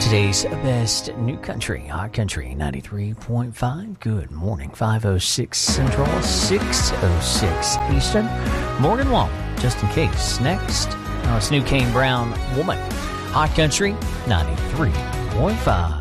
Today's best new country, Hot Country 93.5. Good morning, 5:06 Central, 6:06 Eastern. Morgan Wallen, just in case. Next, it's New Kane Brown, Woman. Hot Country 93.5.